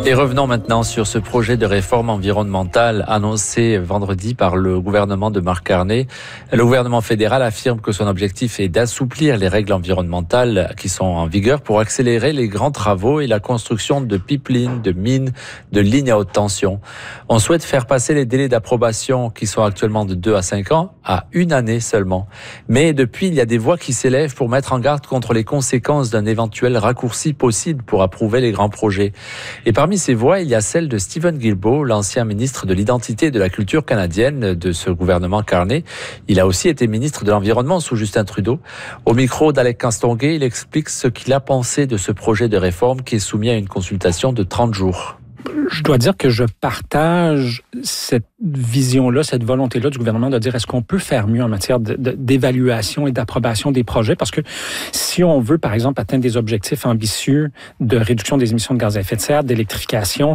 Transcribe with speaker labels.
Speaker 1: Et revenons maintenant sur ce projet de réforme environnementale annoncé vendredi par le gouvernement de Mark Carney. Le gouvernement fédéral affirme que son objectif est d'assouplir les règles environnementales qui sont en vigueur pour accélérer les grands travaux et la construction de pipelines, de mines, de lignes à haute tension. On souhaite faire passer les délais d'approbation qui sont actuellement de 2 à 5 ans à 1 année seulement. Mais depuis, il y a des voix qui s'élèvent pour mettre en garde contre les conséquences d'un éventuel raccourci possible pour approuver les grands projets. Et parmi ces voix, il y a celle de Steven Guilbeault, l'ancien ministre de l'Identité et de la Culture canadienne de ce gouvernement Carney. Il a aussi été ministre de l'Environnement sous Justin Trudeau. Au micro d'Alec Castonguay, il explique ce qu'il a pensé de ce projet de réforme qui est soumis à une consultation de 30 jours.
Speaker 2: Je dois dire que je partage cette vision-là, cette volonté-là du gouvernement de dire est-ce qu'on peut faire mieux en matière d'évaluation et d'approbation des projets? Parce que si on veut, par exemple, atteindre des objectifs ambitieux de réduction des émissions de gaz à effet de serre, d'électrification,